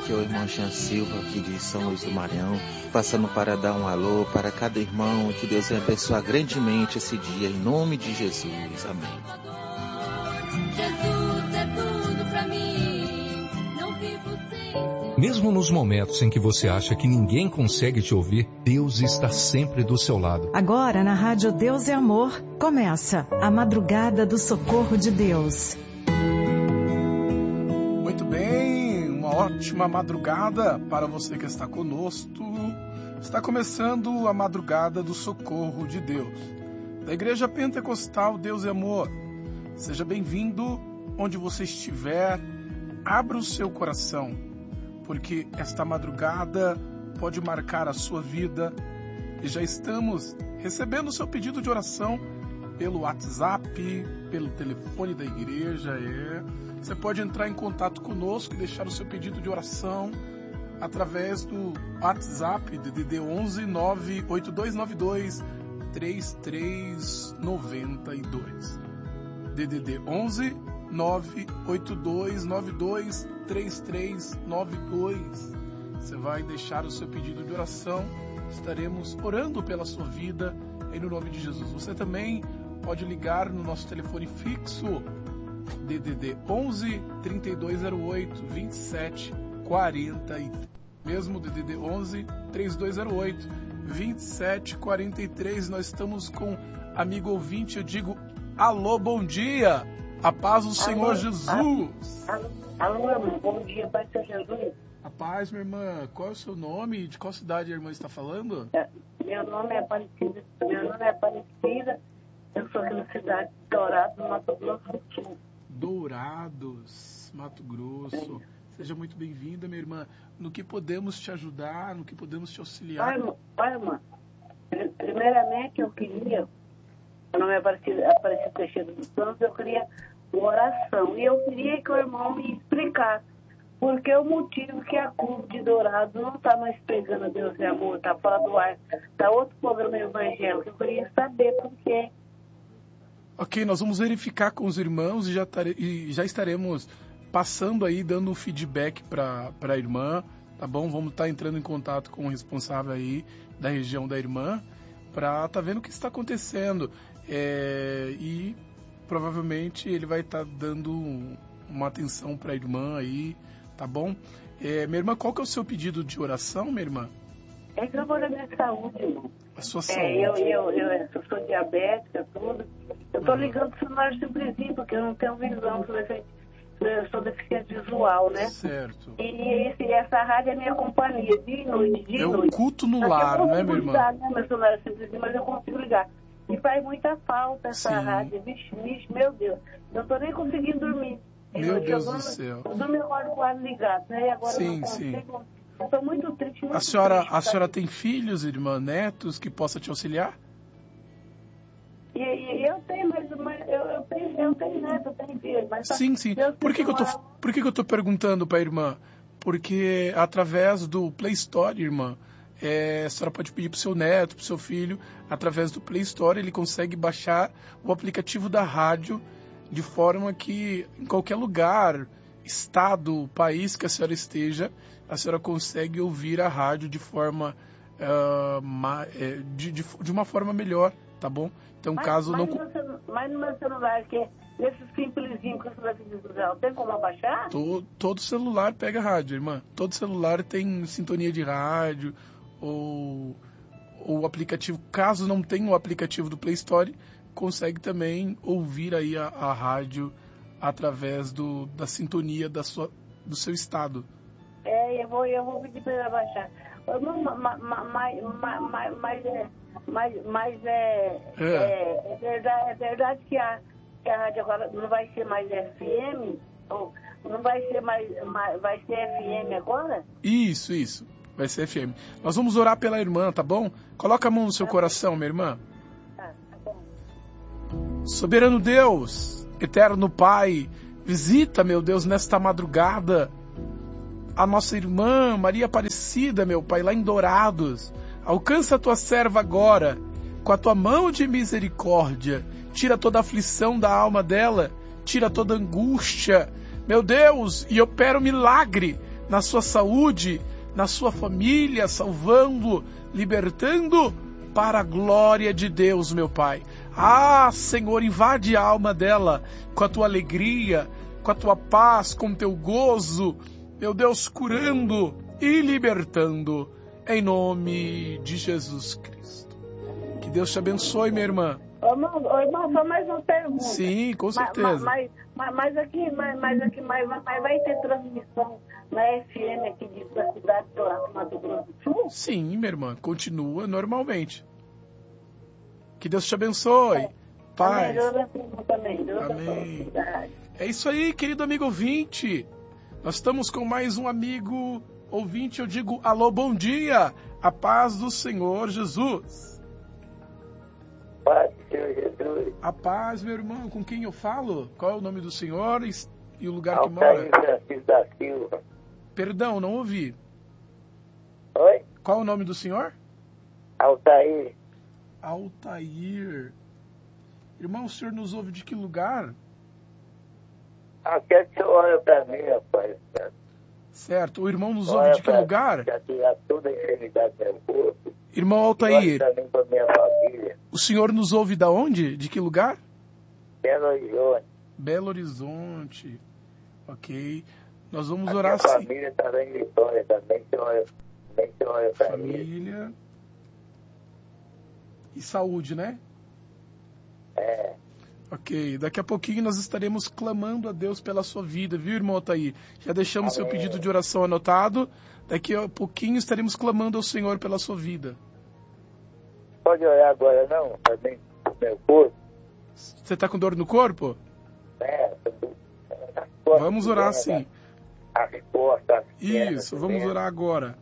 aqui é o irmão Jean Silva, aqui de São Luís do Maranhão, passando para dar um alô para cada irmão, que Deus venha abençoar grandemente esse dia, em nome de Jesus. Amém. Jesus é tudo pra mim, não vivo sem. Mesmo nos momentos em que você acha que ninguém consegue te ouvir, Deus está sempre do seu lado. Agora, na Rádio Deus é Amor, começa a Madrugada do Socorro de Deus. Muito bem, uma ótima madrugada para você que está conosco. Está começando a Madrugada do Socorro de Deus, da Igreja Pentecostal Deus é Amor. Seja bem-vindo onde você estiver, abra o seu coração, porque esta madrugada pode marcar a sua vida e já estamos recebendo o seu pedido de oração pelo WhatsApp, pelo telefone da igreja. Você pode entrar em contato conosco e deixar o seu pedido de oração através do WhatsApp DDD 11 98292 3392. DDD 11 98292 3392. Você vai deixar o seu pedido de oração. Estaremos orando pela sua vida em nome de Jesus. Você também pode ligar no nosso telefone fixo DDD 11 3208 2743. Mesmo DDD 11 3208 2743. Nós estamos com amigo ouvinte. Eu digo alô, bom dia. A paz do Senhor Jesus. Alô, irmão, bom dia, paz do Senhor Jesus. A paz, minha irmã. Qual é o seu nome? De qual cidade a irmã está falando? Meu nome é Aparecida. Eu sou aqui na cidade de Dourados, no Mato Grosso do Sul. Dourados, Mato Grosso. Seja muito bem-vinda, minha irmã. No que podemos te ajudar, no que podemos te auxiliar? Olha, irmã, primeiramente eu queria, meu nome é Aparecida Teixeira dos Santos, eu queria uma oração. E eu queria que o irmão me explicasse porque o motivo que a CUB de Dourados não está mais pregando a Deus é Amor, está fora do ar, está outro programa evangélico. Eu queria saber por quê. Ok, nós vamos verificar com os irmãos e já estaremos passando aí, dando um feedback para a irmã, tá bom? Vamos estar entrando em contato com o responsável aí da região da irmã para estar vendo o que está acontecendo. E provavelmente ele vai estar dando uma atenção para a irmã aí, tá bom? Minha irmã, qual que é o seu pedido de oração, minha irmã? É que eu vou da minha saúde, irmão. A sua saúde. Eu sou diabética, tudo. Eu tô ligando o celular simplesinho, porque eu não tenho visão, eu sou deficiente visual, né? Certo. E essa rádio é minha companhia, de noite. É um culto no lar, né, minha irmã? Ligar, né? Meu celular é simplesinho, mas eu consigo ligar. E faz muita falta essa rádio. Vixe, meu Deus. Eu não tô nem conseguindo dormir. Meu Deus do céu. Eu dormi agora com o ar ligado, né? E agora eu não consigo. Eu tô muito triste. A senhora tem filhos, irmã, netos que possa te auxiliar? E eu tenho, mas eu tenho neto, eu tenho filho. Mas sim. Por que eu tô perguntando para a irmã? Porque através do Play Store, irmã, a senhora pode pedir para o seu neto, para o seu filho, através do Play Store, ele consegue baixar o aplicativo da rádio, de forma que em qualquer lugar, estado, país que a senhora esteja, a senhora consegue ouvir a rádio de forma de uma forma melhor, tá bom? Então, caso não... Mas no meu celular, que é nesse simplesinho que você vai dizer, tem como abaixar? Todo celular pega rádio, irmã. Todo celular tem sintonia de rádio ou o aplicativo. Caso não tenha o aplicativo do Play Store, consegue também ouvir aí a rádio através da sintonia do seu estado. Eu vou pedir para ele abaixar. Mas é verdade que a rádio agora não vai ser mais FM? Ou não vai ser vai ser FM agora? Isso. Vai ser FM. Nós vamos orar pela irmã, tá bom? Coloca a mão no seu coração, minha irmã. Tá bom. Soberano Deus, eterno Pai, visita, meu Deus, nesta madrugada a nossa irmã Maria Aparecida, meu Pai, lá em Dourados. Alcança a tua serva agora, com a tua mão de misericórdia. Tira toda a aflição da alma dela, tira toda a angústia, meu Deus, e opera o milagre na sua saúde, na sua família, salvando, libertando para a glória de Deus, meu Pai. Ah, Senhor, invade a alma dela com a tua alegria, com a tua paz, com o teu gozo, meu Deus, curando e libertando, em nome de Jesus Cristo. Que Deus te abençoe, minha irmã. Irmão, só mais uma pergunta. Sim, com certeza. Mas aqui vai ter transmissão na FM aqui da cidade do Mato Grosso do Sul? Sim, minha irmã, continua normalmente. Que Deus te abençoe. Paz. Amém. É isso aí, querido amigo ouvinte. Nós estamos com mais um amigo ouvinte. Eu digo alô, bom dia. A paz do Senhor Jesus. Paz do Senhor Jesus. A paz, meu irmão. Com quem eu falo? Qual é o nome do Senhor e o lugar que mora? Altair Francisco da Silva. Perdão, não ouvi. Oi? Qual é o nome do senhor? Altair. Altair. Irmão, o senhor nos ouve de que lugar? Quero que o senhor olhe para mim, rapaz. Certo. O irmão nos ouve de que lugar? Já tirar toda a enfermidade do meu corpo. Irmão Altair. Olhe também para minha família. O senhor nos ouve da onde? De que lugar? Belo Horizonte. Belo Horizonte. Ok. Nós vamos A orar minha sim. família está lá em Vitória também. Você olha para mim. Família e saúde, né? É. Ok, daqui a pouquinho nós estaremos clamando a Deus pela sua vida, viu, irmão Altair? Já deixamos seu pedido de oração anotado. Daqui a pouquinho estaremos clamando ao Senhor pela sua vida. Pode olhar agora não, também pro meu corpo. Você está com dor no corpo? Vamos orar sim. As costas, as pernas, Isso, vamos orar agora.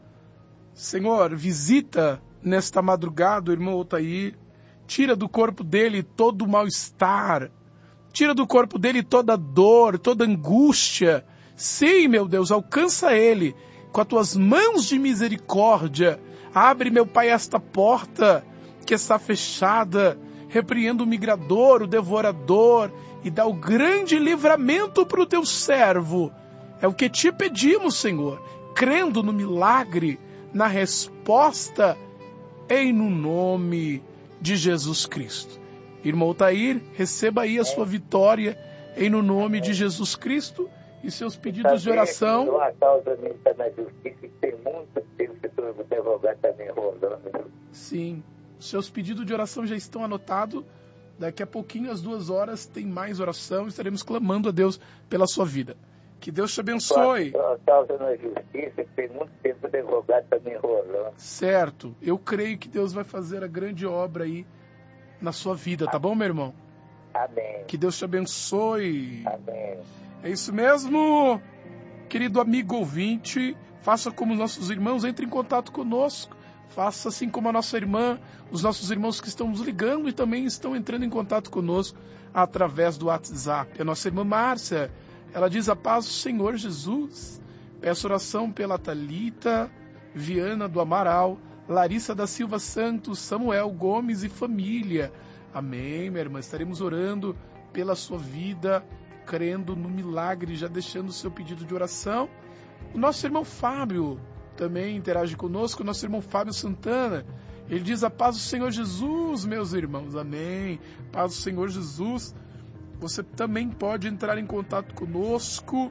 Senhor, visita nesta madrugada o irmão Altair. Tira do corpo dele todo o mal-estar. Tira do corpo dele toda dor, toda angústia. Sim, meu Deus, alcança ele com as tuas mãos de misericórdia. Abre, meu Pai, esta porta que está fechada. Repreenda o migrador, o devorador, e dá o grande livramento para o teu servo. É o que te pedimos, Senhor, crendo no milagre, na resposta, em no nome de Jesus Cristo. Irmão Altair, receba aí a sua vitória em no nome de Jesus Cristo e seus pedidos de oração. Uma causa minha está na justiça e tem muito tempo que o advogado está me enrolando. Sim, seus pedidos de oração já estão anotados. Daqui a pouquinho, às 2h, tem mais oração. Estaremos clamando a Deus pela sua vida. Que Deus te abençoe. Uma causa na justiça que tem muito tempo que o advogado está me enrolando. Certo. Eu creio que Deus vai fazer a grande obra aí na sua vida, tá bom, meu irmão? Amém. Que Deus te abençoe. Amém. É isso mesmo, querido amigo ouvinte. Faça como nossos irmãos, entre em contato conosco. Faça assim como a nossa irmã, os nossos irmãos que estão nos ligando e também estão entrando em contato conosco através do WhatsApp. A nossa irmã Márcia, ela diz: a paz do Senhor Jesus. Peço oração pela Thalita, Viana do Amaral, Larissa da Silva Santos, Samuel Gomes e família. Amém, minha irmã. Estaremos orando pela sua vida, crendo no milagre, já deixando o seu pedido de oração. O nosso irmão Fábio também interage conosco, o nosso irmão Fábio Santana. Ele diz: a paz do Senhor Jesus, meus irmãos. Amém. Paz do Senhor Jesus. Você também pode entrar em contato conosco.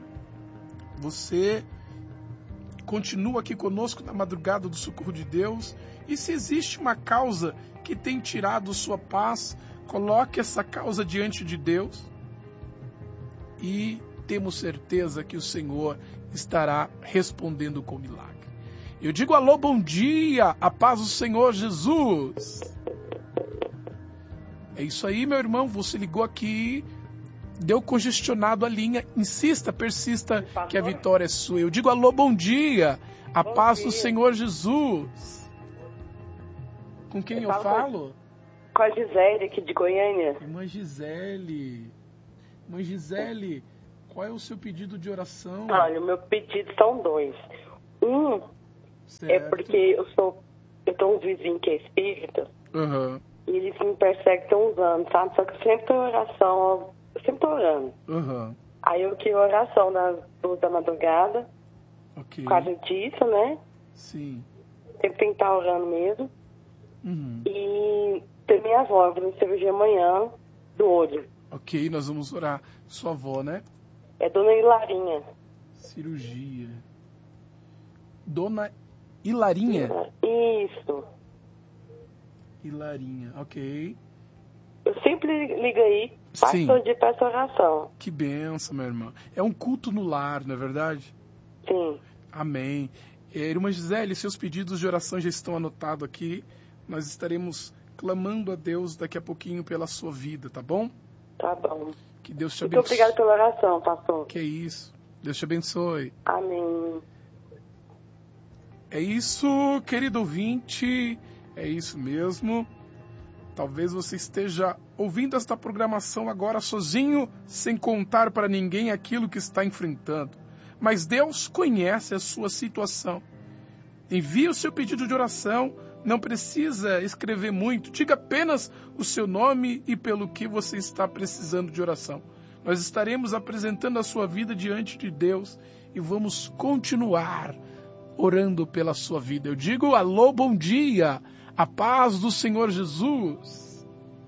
Você continua aqui conosco na madrugada do Socorro de Deus. E se existe uma causa que tem tirado sua paz, coloque essa causa diante de Deus. E temos certeza que o Senhor estará respondendo com milagre. Eu digo alô, bom dia, a paz do Senhor Jesus. É isso aí, meu irmão, você ligou aqui, deu congestionado a linha, insista, persista, que a vitória é sua. Eu digo alô, bom dia, a paz do Senhor Jesus. Com quem eu falo? Com a Gisele, aqui de Goiânia. Irmã Gisele. Irmã Gisele, qual é o seu pedido de oração? Olha, o meu pedido são dois. Um Certo. é porque eu tenho um vizinho que é espírita, Uhum. e ele me persegue tem uns anos, sabe? Só que eu sempre tô orando. Uhum. Aí eu queria oração das 2 da madrugada Ok. por causa disso, né? Sim. Sempre tem que estar orando mesmo. Uhum. E tem minha avó, vai fazer cirurgia amanhã do olho. Ok, nós vamos orar. Sua avó, né? É Dona Hilarinha. Cirurgia. Dona Hilarinha. Isso. Hilarinha, ok. Eu sempre ligo aí, Sim. todo dia peço oração. Que benção, meu irmão. É um culto no lar, não é verdade? Sim. Amém. Irmã Gisele, seus pedidos de oração já estão anotados aqui. Nós estaremos clamando a Deus daqui a pouquinho pela sua vida, tá bom? Tá bom. Que Deus te Muito abençoe. obrigada pela oração, pastor. Que é isso. Deus te abençoe. Amém. É isso, querido ouvinte. É isso mesmo. Talvez você esteja ouvindo esta programação agora sozinho, sem contar para ninguém aquilo que está enfrentando. Mas Deus conhece a sua situação. Envie o seu pedido de oração. Não precisa escrever muito. Diga apenas o seu nome e pelo que você está precisando de oração. Nós estaremos apresentando a sua vida diante de Deus e vamos continuar orando pela sua vida. Eu digo alô, bom dia. A paz do Senhor Jesus.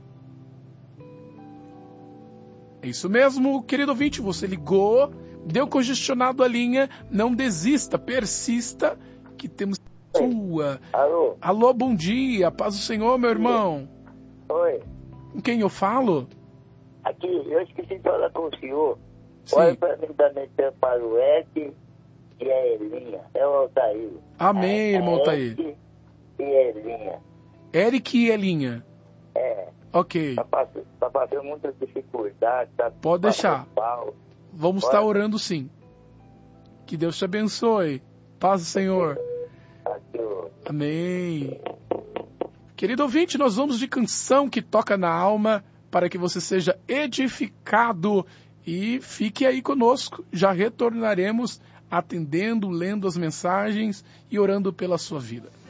É isso mesmo, querido ouvinte. Você ligou, deu congestionado a linha. Não desista, persista, que temos sua. Alô? Alô, bom dia. Paz do Senhor, meu irmão. Oi. Com quem eu falo? Aqui, eu esqueci de falar com o senhor. Sim. Olha para mim também para o Ed e a Elinha. É o Altair. Amém, irmão Altair. Ed e Elinha. Eric e Elinha. É. Ok. Tá passando muitas dificuldades. Tá Pode deixar. Pau. Vamos estar orando sim. Que Deus te abençoe. Paz do Senhor. Aqui, ó. Amém. Querido ouvinte, nós vamos de canção que toca na alma para que você seja edificado e fique aí conosco. Já retornaremos atendendo, lendo as mensagens e orando pela sua vida.